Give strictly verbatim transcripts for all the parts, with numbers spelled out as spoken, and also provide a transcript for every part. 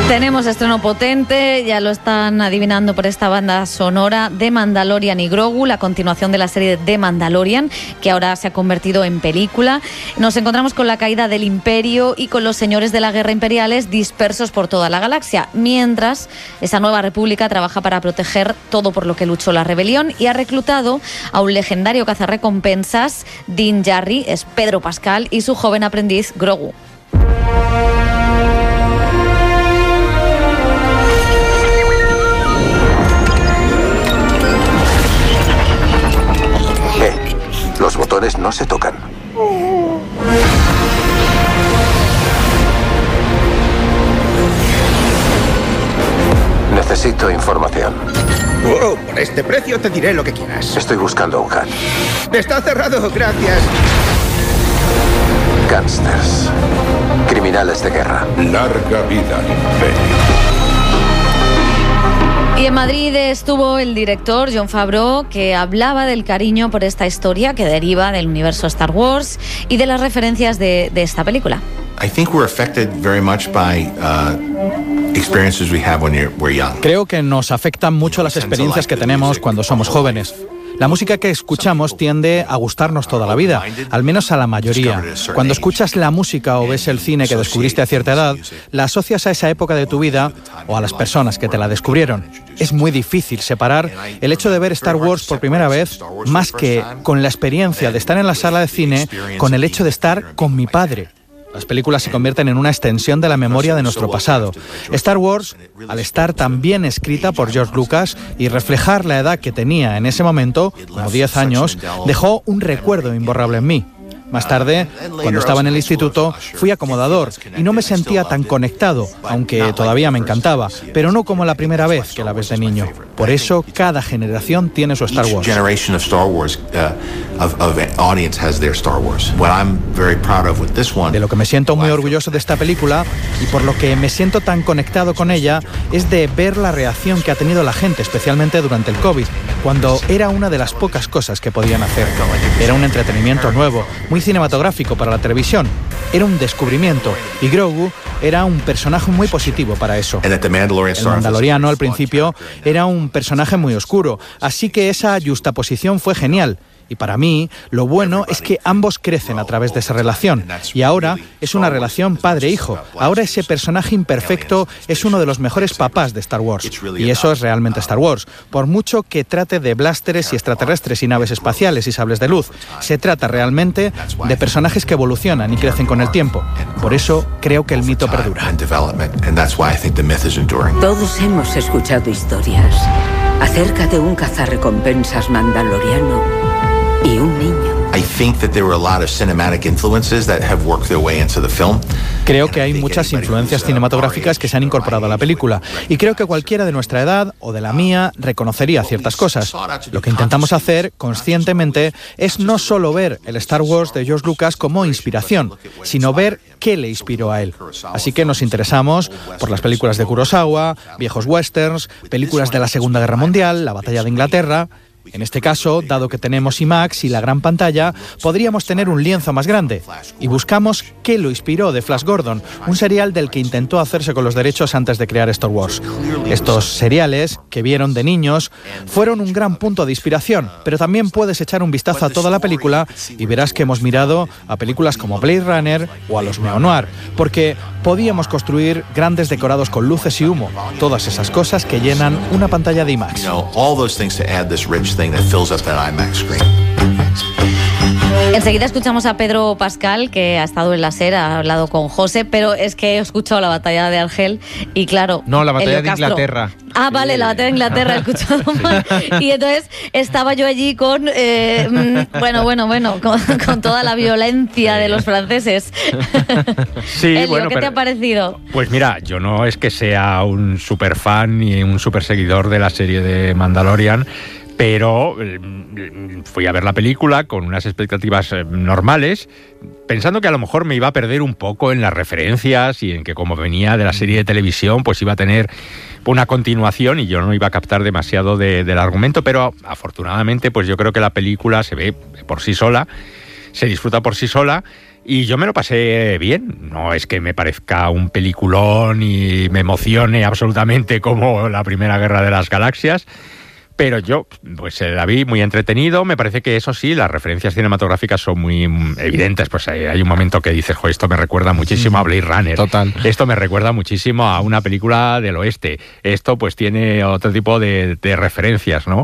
Tenemos estreno potente, ya lo están adivinando por esta banda sonora, de Mandalorian y Grogu, la continuación de la serie de Mandalorian, que ahora se ha convertido en película. Nos encontramos con la caída del Imperio y con los señores de la guerra imperiales dispersos por toda la galaxia, mientras esa nueva república trabaja para proteger todo por lo que luchó la rebelión y ha reclutado a un legendario cazarrecompensas, Din Djarin, es Pedro Pascal, y su joven aprendiz Grogu. Los botones no se tocan. Necesito información. Oh, por este precio te diré lo que quieras. Estoy buscando un hack. Está cerrado, gracias. Gángsters. Criminales de guerra. Larga vida, Imperio. Y en Madrid estuvo el director Jon Favreau, que hablaba del cariño por esta historia que deriva del universo Star Wars y de las referencias de, de esta película. I think we're affected very much by uh, experiences we have when you're, we're young. Creo que nos afectan mucho las experiencias que tenemos cuando somos jóvenes. La música que escuchamos tiende a gustarnos toda la vida, al menos a la mayoría. Cuando escuchas la música o ves el cine que descubriste a cierta edad, la asocias a esa época de tu vida o a las personas que te la descubrieron. Es muy difícil separar el hecho de ver Star Wars por primera vez, más que con la experiencia de estar en la sala de cine, con el hecho de estar con mi padre. Las películas se convierten en una extensión de la memoria de nuestro pasado. Star Wars, al estar tan bien escrita por George Lucas y reflejar la edad que tenía en ese momento, como diez años, dejó un recuerdo imborrable en mí. Más tarde, cuando estaba en el instituto, fui acomodador y no me sentía tan conectado, aunque todavía me encantaba, pero no como la primera vez que la ves de niño. Por eso, cada generación tiene su Star Wars. De lo que me siento muy orgulloso de esta película y por lo que me siento tan conectado con ella es de ver la reacción que ha tenido la gente, especialmente durante el COVID, cuando era una de las pocas cosas que podían hacer. Era un entretenimiento nuevo, muy cinematográfico para la televisión. Era un descubrimiento y Grogu era un personaje muy positivo para eso. El Mandaloriano al principio era un personaje muy oscuro, así que esa yuxtaposición fue genial. Y para mí, lo bueno es que ambos crecen a través de esa relación. Y ahora es una relación padre-hijo. Ahora ese personaje imperfecto es uno de los mejores papás de Star Wars. Y eso es realmente Star Wars. Por mucho que trate de blásteres y extraterrestres y naves espaciales y sables de luz, se trata realmente de personajes que evolucionan y crecen con el tiempo. Por eso creo que el mito perdura. Todos hemos escuchado historias acerca de un cazarrecompensas mandaloriano y un niño. Creo que hay muchas influencias cinematográficas que se han incorporado a la película y creo que cualquiera de nuestra edad o de la mía reconocería ciertas cosas. Lo que intentamos hacer conscientemente es no solo ver el Star Wars de George Lucas como inspiración, sino ver qué le inspiró a él. Así que nos interesamos por las películas de Kurosawa, viejos westerns, películas de la Segunda Guerra Mundial, la Batalla de Inglaterra. En este caso, dado que tenemos IMAX y la gran pantalla, podríamos tener un lienzo más grande. Y buscamos qué lo inspiró de Flash Gordon, un serial del que intentó hacerse con los derechos antes de crear Star Wars. Estos seriales, que vieron de niños, fueron un gran punto de inspiración, pero también puedes echar un vistazo a toda la película y verás que hemos mirado a películas como Blade Runner o a los neo-noir, porque podíamos construir grandes decorados con luces y humo, todas esas cosas que llenan una pantalla de IMAX. Enseguida escuchamos a Pedro Pascal, que ha estado en la SER, ha hablado con José, pero es que he escuchado la batalla de Argel y claro... No, la batalla Elio de Castro. Inglaterra. Ah, vale, la batalla de Inglaterra, he escuchado mal. Y entonces estaba yo allí con, eh, bueno, bueno, bueno, con, con toda la violencia de los franceses. Sí, Elio, bueno, ¿qué pero, te ha parecido? Pues mira, yo no es que sea un super fan ni un super seguidor de la serie de Mandalorian, pero fui a ver la película con unas expectativas normales, pensando que a lo mejor me iba a perder un poco en las referencias y en que como venía de la serie de televisión, pues iba a tener una continuación y yo no iba a captar demasiado de, del argumento, pero afortunadamente pues yo creo que la película se ve por sí sola, se disfruta por sí sola Y yo me lo pasé bien. No es que me parezca un peliculón y me emocione absolutamente como la Primera Guerra de las Galaxias, pero yo pues la vi muy entretenido. Me parece que eso sí, las referencias cinematográficas son muy evidentes. Pues hay, hay un momento que dices, jo, esto me recuerda muchísimo a Blade Runner. Total. Esto me recuerda muchísimo a una película del oeste. Esto pues tiene otro tipo de, de referencias, ¿no?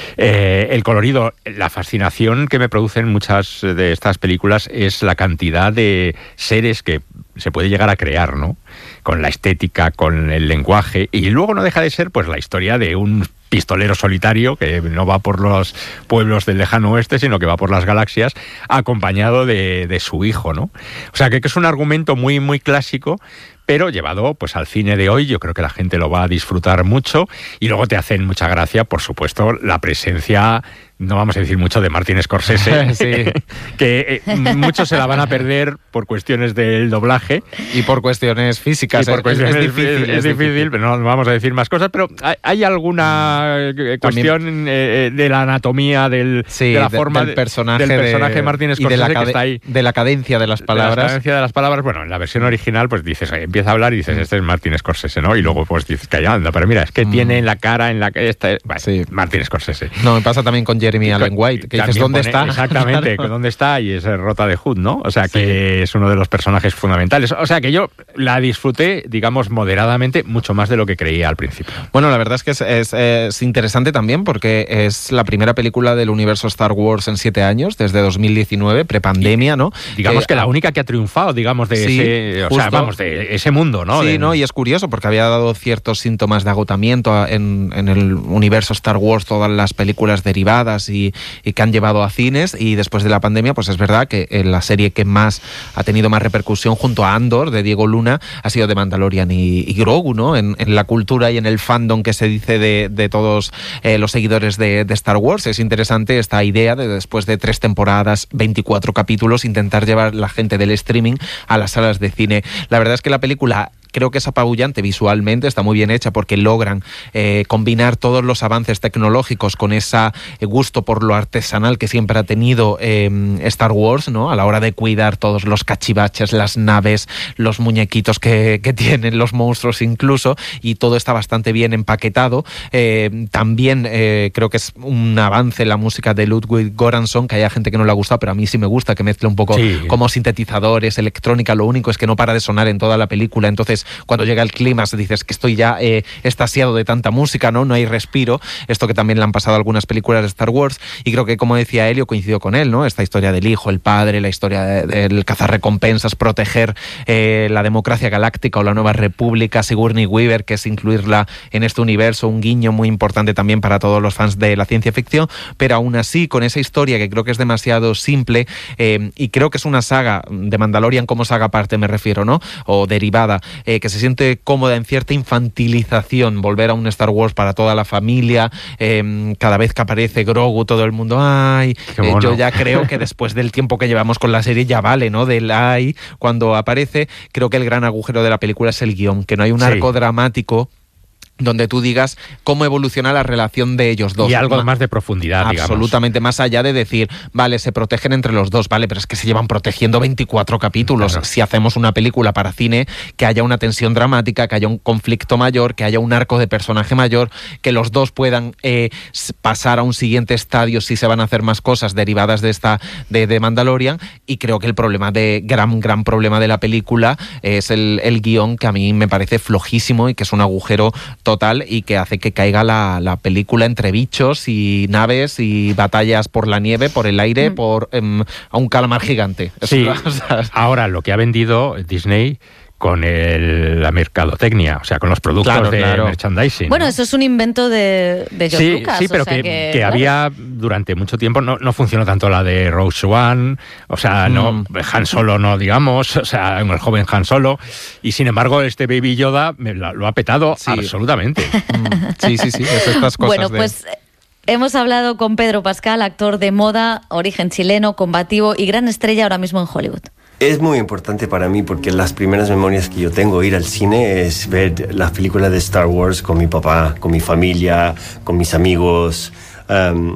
Eh, el colorido, la fascinación que me producen muchas de estas películas es la cantidad de seres que se puede llegar a crear, ¿no? Con la estética, con el lenguaje, y luego no deja de ser pues la historia de un pistolero solitario que no va por los pueblos del lejano oeste, sino que va por las galaxias, acompañado de, de su hijo, ¿no? O sea, que es un argumento muy, muy clásico, pero llevado pues al cine de hoy. Yo creo que la gente lo va a disfrutar mucho, y luego te hacen mucha gracia, por supuesto, la presencia, no vamos a decir mucho, de Martin Scorsese, sí. que eh, muchos se la van a perder por cuestiones del doblaje. Y por cuestiones físicas. Y por cuestiones, es, es difícil, es, es, es difícil, difícil, pero no vamos a decir más cosas, pero hay, hay alguna eh, cuestión eh, de la anatomía del, sí, de la de, forma del personaje, del personaje de Martin Scorsese, y de la que está ahí. De la cadencia de las palabras. De la cadencia de las palabras, bueno, en la versión original pues dices, eh, empieza a hablar y dices, este es Martin Scorsese, ¿no? Y luego pues dices, calla, anda, pero mira, es que mm. tiene en la cara, en la esta, bueno, sí. Martin Scorsese. No, me pasa también con Jeremy y Allen White, que dices, ¿dónde pone, está? Exactamente, claro. ¿Dónde está? Y es Rota de Hood, ¿no? O sea, que sí. es uno de los personajes fundamentales. O sea, que yo la disfruté, digamos, moderadamente, mucho más de lo que creía al principio. Bueno, la verdad es que es, es, es interesante también, porque es la primera película del universo Star Wars en siete años, desde dos mil diecinueve, prepandemia, ¿no? Digamos que, que a... la única que ha triunfado, digamos, de sí, ese, o justo. sea, vamos, de ese mundo, ¿no? Sí, de... ¿no? Y es curioso, porque había dado ciertos síntomas de agotamiento en, en el universo Star Wars, todas las películas derivadas y, y que han llevado a cines, y después de la pandemia, pues es verdad que la serie que más ha tenido más repercusión, junto a Andor, de Diego Luna, ha sido The Mandalorian y, y Grogu, ¿no? En, en la cultura y en el fandom que se dice de, de todos eh, los seguidores de, de Star Wars. Es interesante esta idea de, después de tres temporadas, veinticuatro capítulos, intentar llevar la gente del streaming a las salas de cine. La verdad es que la película creo que es apabullante visualmente, está muy bien hecha, porque logran eh, combinar todos los avances tecnológicos con ese gusto por lo artesanal que siempre ha tenido eh, Star Wars, ¿no? A la hora de cuidar todos los cachivaches, las naves, los muñequitos que, que tienen, los monstruos incluso, y todo está bastante bien empaquetado. Eh, también eh, creo que es un avance la música de Ludwig Göransson, que haya gente que no le ha gustado, pero a mí sí me gusta, que mezcla un poco sí. como sintetizadores, electrónica. Lo único es que no para de sonar en toda la película, entonces cuando llega el clímax dices que estoy ya eh, extasiado de tanta música, ¿no? No hay respiro, esto que también le han pasado a algunas películas de Star Wars, y creo que, como decía Helio, coincido con él, ¿no? Esta historia del hijo, el padre, la historia de, del cazar recompensas, proteger eh, la democracia galáctica o la nueva república, Sigourney Weaver, que es incluirla en este universo, un guiño muy importante también para todos los fans de la ciencia ficción, pero aún así, con esa historia que creo que es demasiado simple, eh, y creo que es una saga, de Mandalorian como saga aparte me refiero, ¿no? O derivada, eh, que se siente cómoda en cierta infantilización, volver a un Star Wars para toda la familia, eh, cada vez que aparece Grogu todo el mundo, ay, eh, yo ya creo que después del tiempo que llevamos con la serie ya vale, ¿no? Del ay, cuando aparece, creo que el gran agujero de la película es el guión, que no hay un sí. arco dramático donde tú digas cómo evoluciona la relación de ellos dos. Y algo más, más de profundidad, absolutamente, digamos. Más allá de decir, vale, se protegen entre los dos, vale, pero es que se llevan protegiendo veinticuatro capítulos. Claro. Si hacemos una película para cine, que haya una tensión dramática, que haya un conflicto mayor, que haya un arco de personaje mayor, que los dos puedan eh, pasar a un siguiente estadio si se van a hacer más cosas derivadas de esta de, de Mandalorian. Y creo que el problema de gran, gran problema de la película es el, el guión, que a mí me parece flojísimo y que es un agujero total, y que hace que caiga la, la película entre bichos y naves y batallas por la nieve, por el aire, mm. por um, a un calamar gigante. Sí. O sea, ahora lo que ha vendido Disney con el, la mercadotecnia, o sea, con los productos claro, de claro. merchandising. Bueno, ¿no? eso es un invento de, de George sí, Lucas. Sí, pero o sea que, que, que claro. había durante mucho tiempo, no, no funcionó tanto la de Rogue One, o sea, mm. no Han Solo no, digamos, o sea, el joven Han Solo, y sin embargo este Baby Yoda me lo, lo ha petado sí. absolutamente. Mm. Sí, sí, sí, es estas cosas bueno, de... pues... Hemos hablado con Pedro Pascal, actor de moda, origen chileno, combativo y gran estrella ahora mismo en Hollywood. Es muy importante para mí porque las primeras memorias que yo tengo ir al cine es ver las películas de Star Wars con mi papá, con mi familia, con mis amigos. Um,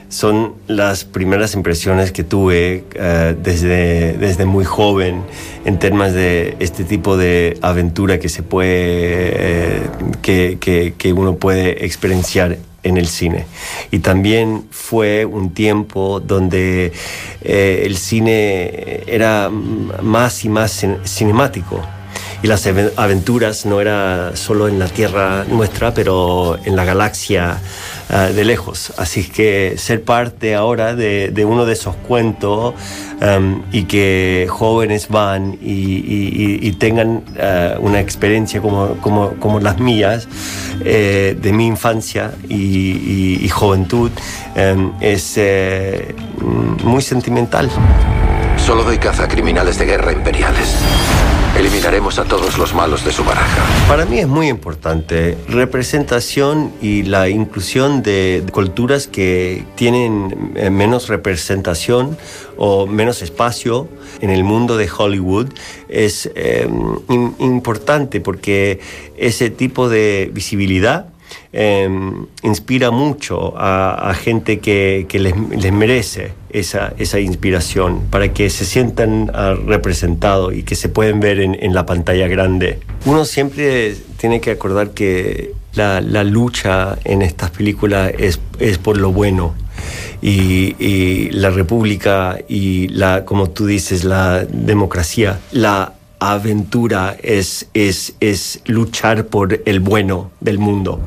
son las primeras impresiones que tuve uh, desde, desde muy joven en temas de este tipo de aventura que se puede, eh, que, que, que uno puede experienciar en el cine. Y también fue un tiempo donde eh, el cine era más y más cin- cinemático. Y las aventuras no era solo en la Tierra nuestra, pero en la galaxia uh, de lejos. Así que ser parte ahora de, de uno de esos cuentos um, y que jóvenes van y, y, y tengan uh, una experiencia como, como, como las mías, eh, de mi infancia y, y, y juventud, um, es eh, muy sentimental. Solo doy caza a criminales de guerra imperiales. Eliminaremos a todos los malos de su baraja. Para mí es muy importante representación y la inclusión de culturas que tienen menos representación o menos espacio en el mundo de Hollywood. Es eh, in- importante porque ese tipo de visibilidad Eh, inspira mucho a, a gente que, que les, les merece esa, esa inspiración para que se sientan uh, representados y que se pueden ver en, en la pantalla grande. Uno siempre tiene que acordar que la, la lucha en estas películas es, es por lo bueno. Y, y la república y la, como tú dices, la democracia, la aventura es, es, es luchar por el bueno del mundo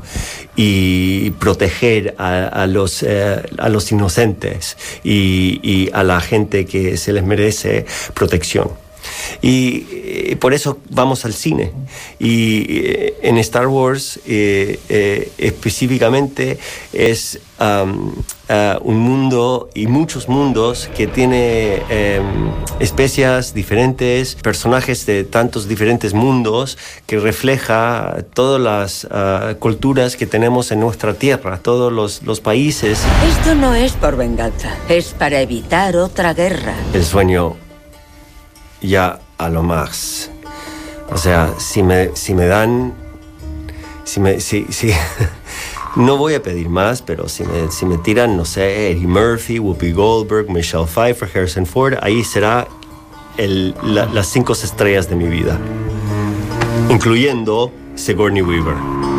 y proteger a, a, los, eh, a los inocentes y, y a la gente que se les merece protección. Y, y por eso vamos al cine. Y eh, en Star Wars eh, eh, específicamente es um, uh, un mundo y muchos mundos que tiene eh, especies diferentes, personajes de tantos diferentes mundos que refleja todas las uh, culturas que tenemos en nuestra tierra, todos los, los países. Esto no es por venganza, es para evitar otra guerra. El sueño ya a lo más. O sea, si me, si me dan... Si me... Si, si, no voy a pedir más, pero si me, si me tiran, no sé, Eddie Murphy, Whoopi Goldberg, Michelle Pfeiffer, Harrison Ford, ahí será el, la, las cinco estrellas de mi vida. Incluyendo Sigourney Weaver.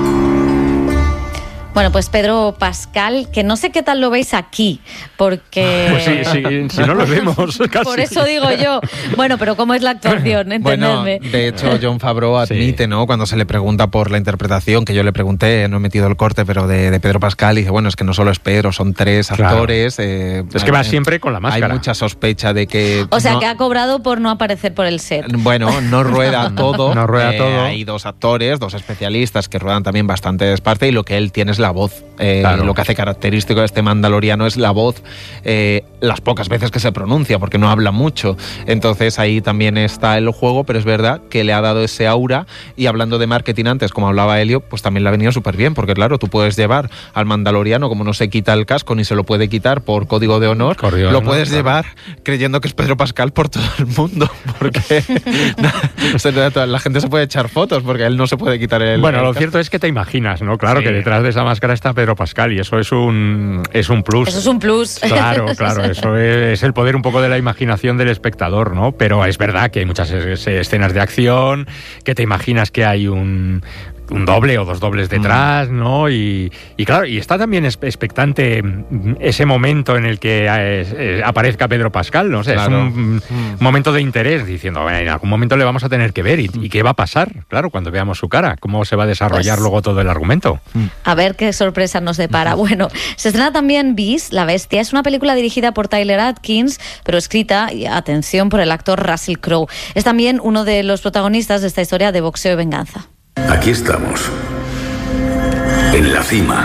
Bueno, pues Pedro Pascal, que no sé qué tal lo veis aquí, porque... Pues sí, sí, si no lo vemos casi. Por eso digo yo. Bueno, pero ¿cómo es la actuación? Entendedme. Bueno, de hecho, Jon Favreau admite, sí, ¿no? Cuando se le pregunta por la interpretación, que yo le pregunté, no he metido el corte, pero de, de Pedro Pascal, y dice, bueno, es que no solo es Pedro, son tres claro. actores. Eh, es que va siempre con la máscara. Hay mucha sospecha de que... O sea, no, que ha cobrado por no aparecer por el set. Bueno, no rueda todo. No rueda eh, todo. Hay dos actores, dos especialistas que ruedan también bastante despacio, y lo que él tiene es la voz. Eh, claro. Lo que hace característico de este mandaloriano es la voz, eh, las pocas veces que se pronuncia, porque no habla mucho. Entonces ahí también está el juego, pero es verdad que le ha dado ese aura. Y hablando de marketing antes, como hablaba Elio, pues también le ha venido súper bien, porque claro, tú puedes llevar al mandaloriano, como no se quita el casco ni se lo puede quitar por código de honor, Corrió, lo puedes ¿no? llevar creyendo que es Pedro Pascal por todo el mundo, porque la gente se puede echar fotos, porque él no se puede quitar el... Bueno, el lo casco. cierto es que te imaginas, ¿no? Claro, sí, que detrás de esa máscara está Pedro Pascal, y eso es un, es un plus. Eso es un plus. Claro, claro, eso es el poder un poco de la imaginación del espectador, ¿no? Pero es verdad que hay muchas escenas de acción, que te imaginas que hay un... un doble o dos dobles detrás, ¿no? Y, y claro, y está también expectante ese momento en el que eh, aparezca Pedro Pascal, ¿no? O sea, claro. Es un mm. momento de interés, diciendo, bueno, en algún momento le vamos a tener que ver. ¿Y, y qué va a pasar? Claro, cuando veamos su cara, cómo se va a desarrollar pues, luego todo el argumento. A ver qué sorpresa nos depara. Bueno, se estrena también Beast, La Bestia. Es una película dirigida por Tyler Atkins, pero escrita, y atención, por el actor Russell Crowe. Es también uno de los protagonistas de esta historia de boxeo y venganza. Aquí estamos, en la cima.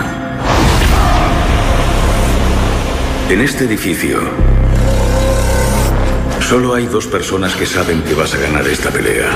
En este edificio, solo hay dos personas que saben que vas a ganar esta pelea.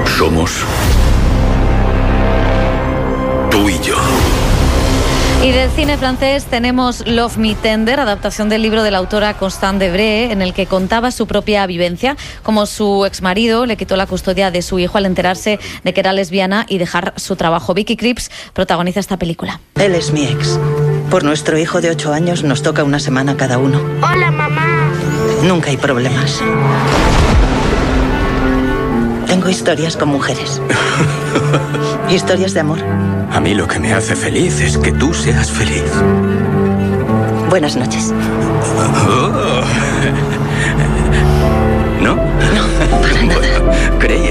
Somos tú y yo. Y de cine francés tenemos Love Me Tender, adaptación del libro de la autora Constance Debré, en el que contaba su propia vivencia, como su exmarido le quitó la custodia de su hijo al enterarse de que era lesbiana y dejar su trabajo. Vicky Krieps protagoniza esta película. Él es mi ex. Por nuestro hijo de ocho años nos toca una semana cada uno. Hola, mamá. Nunca hay problemas. Tengo historias con mujeres. Historias de amor. A mí lo que me hace feliz es que tú seas feliz. Buenas noches. Oh. ¿No? No, para nada. Bueno, creía.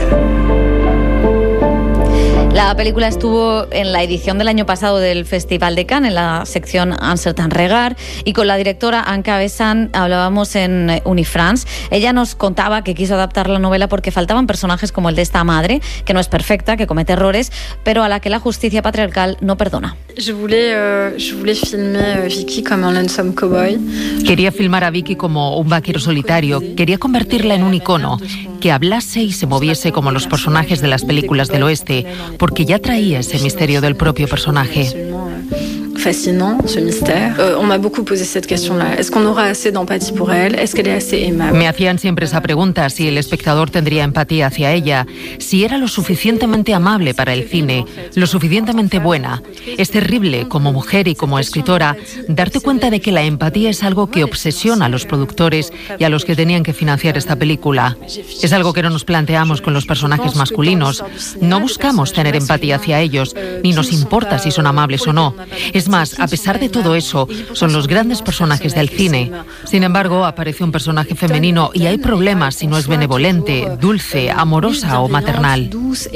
La película estuvo en la edición del año pasado del Festival de Cannes, en la sección Un certain regard, y con la directora Anka Besant hablábamos en Unifrance. Ella nos contaba que quiso adaptar la novela porque faltaban personajes como el de esta madre, que no es perfecta, que comete errores, pero a la que la justicia patriarcal no perdona. Je voulais, euh, je voulais filmer Vicky como un lonesome cowboy. Quería filmar a Vicky como un vaquero solitario. Quería convertirla en un icono, que hablase y se moviese como los personajes de las películas del oeste, porque ya traía ese misterio del propio personaje. Fascinant, ce mystère. Euh, on m'a beaucoup posé cette question-là. Est-ce qu'on aura assez d'empathie pour elle? Est-ce qu'elle est assez aimable? Me hacían siempre esa pregunta, si el espectador tendría empatía hacia ella, si era lo suficientemente amable para el cine, lo suficientemente buena. Es terrible, como mujer y como escritora, darte cuenta de que la empatía es algo que obsesiona a los productores y a los que tenían que financiar esta película. Es algo que no nos planteamos con los personajes masculinos. No buscamos tener empatía hacia ellos, ni nos importa si son amables o no. Es más, a pesar de todo eso, son los grandes personajes del cine. Sin embargo, aparece un personaje femenino y hay problemas si no es benevolente, dulce, amorosa o maternal.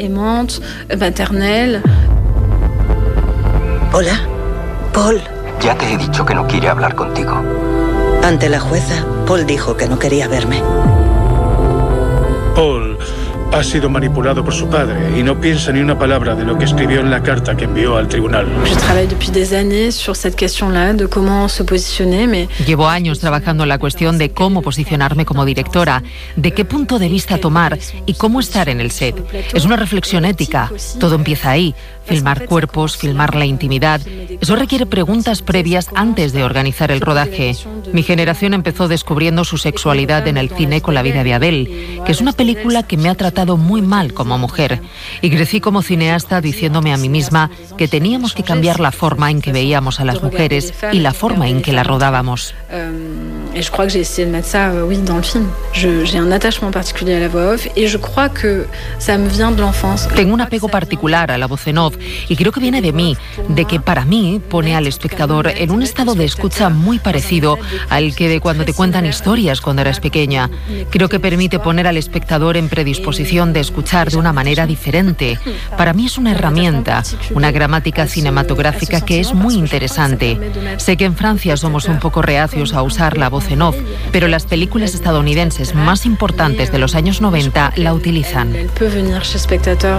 Hola, Paul. Ya te he dicho que no quiere hablar contigo. Ante la jueza, Paul dijo que no quería verme. Paul ha sido manipulado por su padre y no piensa ni una palabra de lo que escribió en la carta que envió al tribunal. Je travaille depuis des années sur cette question-là de comment se positionner, mais Llevo años trabajando en la cuestión de cómo posicionarme como directora, de qué punto de vista tomar y cómo estar en el set. Es una reflexión ética. Todo empieza ahí. Filmar cuerpos, filmar la intimidad. Eso requiere preguntas previas antes de organizar el rodaje. Mi generación empezó descubriendo su sexualidad en el cine con La vida de Adele, que es una película que me ha tratado muy mal como mujer. Y crecí como cineasta diciéndome a mí misma que teníamos que cambiar la forma en que veíamos a las mujeres y la forma en que las rodábamos. Et je crois que j'ai essayé de mettre ça, euh, oui, dans le film. Je, j'ai un attachement particulier à la voix off et je crois que ça me vient de l'enfance. Tengo un apego particular a la voz en off y creo que viene de mí, de que para mí pone al espectador en un estado de escucha muy parecido al que de cuando te cuentan historias cuando eras pequeña. Creo que permite poner al espectador en predisposición de escuchar de una manera diferente. Para mí es una herramienta, una gramática cinematográfica que es muy interesante. Sé que en Francia somos un poco reacios a usar la voz en off, pero las películas estadounidenses más importantes de los años noventa la utilizan. Elle peut venir chez spectateur,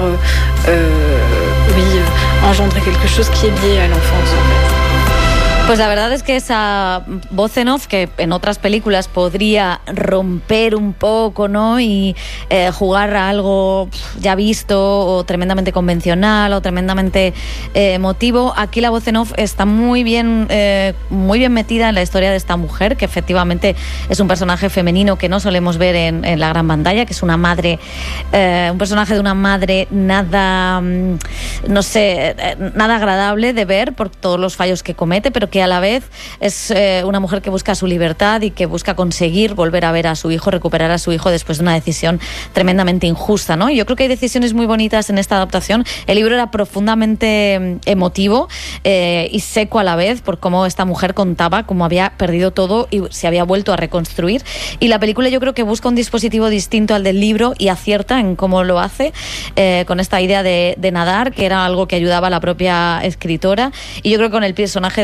euh, oui, engendrer quelque chose qui est lié à l'enfance, en fait. Pues la verdad es que esa voz en off, que en otras películas podría romper un poco, ¿no? Y eh, jugar a algo ya visto o tremendamente convencional o tremendamente eh, emotivo, aquí la voz en off está muy bien, eh, muy bien metida en la historia de esta mujer, que efectivamente es un personaje femenino que no solemos ver en, en la gran pantalla, que es una madre, eh, un personaje de una madre nada, no sé, nada agradable de ver por todos los fallos que comete, pero que a la vez es eh, una mujer que busca su libertad y que busca conseguir volver a ver a su hijo, recuperar a su hijo después de una decisión tremendamente injusta, ¿no? Y yo creo que hay decisiones muy bonitas en esta adaptación. El libro era profundamente emotivo eh, y seco a la vez por cómo esta mujer contaba cómo había perdido todo y se había vuelto a reconstruir. Y la película yo creo que busca un dispositivo distinto al del libro y acierta en cómo lo hace, eh, con esta idea de, de nadar, que era algo que ayudaba a la propia escritora. Y yo creo que con el personaje de Vicky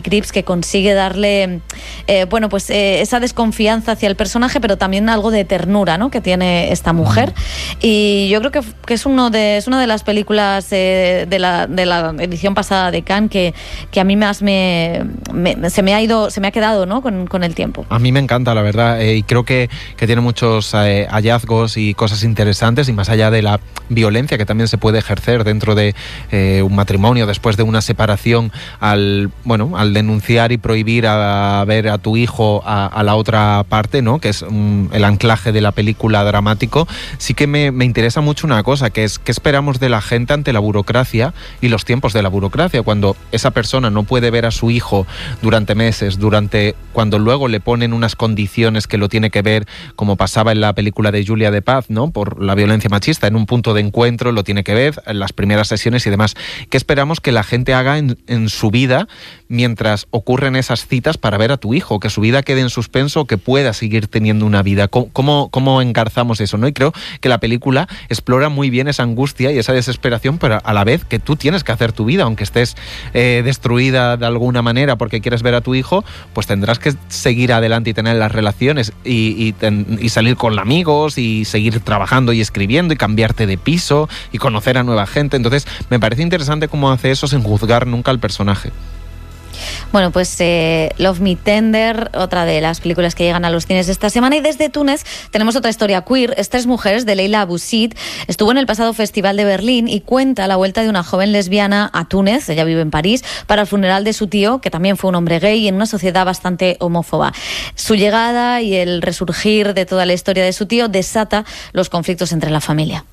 Cripps, que consigue darle eh, bueno, pues eh, esa desconfianza hacia el personaje, pero también algo de ternura, ¿no?, que tiene esta mujer. Y yo creo que, que es, uno de, es una de las películas eh, de, la, de la edición pasada de Cannes que, que a mí más me, me se me ha ido, se me ha quedado, ¿no?, con, con el tiempo. A mí me encanta, la verdad, eh, y creo que, que tiene muchos eh, hallazgos y cosas interesantes, y más allá de la violencia que también se puede ejercer dentro de eh, un matrimonio después de una separación, al bueno al denunciar y prohibir a, a ver a tu hijo a, a la otra parte, ¿no?, que es um, el anclaje de la película dramático. Sí que me, me interesa mucho una cosa, que es qué esperamos de la gente ante la burocracia y los tiempos de la burocracia, cuando esa persona no puede ver a su hijo durante meses, durante cuando luego le ponen unas condiciones que lo tiene que ver, como pasaba en la película de Julia de Paz, ¿no?, por la violencia machista, en un punto de encuentro lo tiene que ver, en las primeras sesiones y demás. ¿Qué esperamos que la gente haga en, en su vida mientras ocurren esas citas para ver a tu hijo? Que su vida quede en suspenso, que pueda seguir teniendo una vida. ¿Cómo, cómo, cómo engarzamos eso, ¿no? Y creo que la película explora muy bien esa angustia y esa desesperación, pero a la vez que tú tienes que hacer tu vida, aunque estés eh, destruida de alguna manera porque quieres ver a tu hijo, pues tendrás que seguir adelante y tener las relaciones y, y, ten, y salir con amigos y seguir trabajando y escribiendo y cambiarte de piso y conocer a nueva gente. Entonces me parece interesante cómo hace eso sin juzgar nunca al personaje. Bueno, pues eh, Love Me Tender, otra de las películas que llegan a los cines esta semana. Y desde Túnez tenemos otra historia queer, Es Tres Mujeres, de Leila Aboussid. Estuvo en el pasado Festival de Berlín y cuenta la vuelta de una joven lesbiana a Túnez, ella vive en París, para el funeral de su tío, que también fue un hombre gay, en una sociedad bastante homófoba. Su llegada y el resurgir de toda la historia de su tío desata los conflictos entre la familia.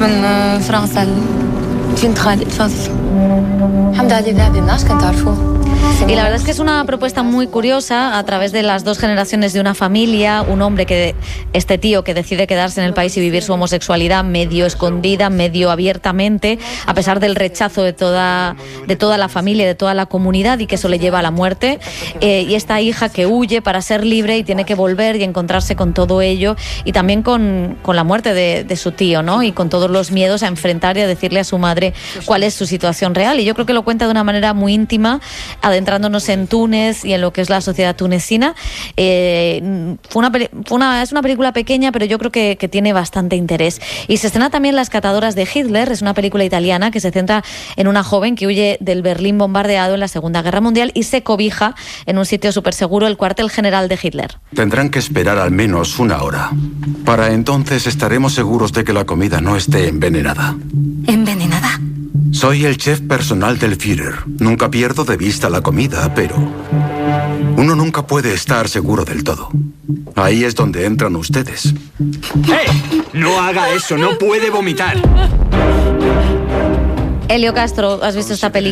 Y la verdad es que es una propuesta muy curiosa, a través de las dos generaciones de una familia, un hombre que, este tío que decide quedarse en el país y vivir su homosexualidad medio escondida, medio abiertamente, a pesar del rechazo de toda, de toda la familia, de toda la comunidad, y que eso le lleva a la muerte, eh, y esta hija que huye para ser libre y tiene que volver y encontrarse con todo ello, y también con, con la muerte de, de su tío, ¿no?, y con todos los miedos a enfrentar y a decirle a su madre cuál es su situación real. Y yo creo que lo cuenta de una manera muy íntima, adentrándonos en Túnez y en lo que es la sociedad tunecina. Eh, fue una, fue una, es una película pequeña, pero yo creo que, que tiene bastante interés. Y se estrena también Las Catadoras de Hitler, es una película italiana que se centra en una joven que huye del Berlín bombardeado en la Segunda Guerra Mundial y se cobija en un sitio súper seguro, el cuartel general de Hitler. Tendrán que esperar al menos una hora. Para entonces estaremos seguros de que la comida no esté envenenada. ¿Envenenada? Soy el chef personal del Führer. Nunca pierdo de vista la comida, pero uno nunca puede estar seguro del todo. Ahí es donde entran ustedes. ¡Eh! No haga eso, no puede vomitar. Elio Castro, ¿has visto esta película?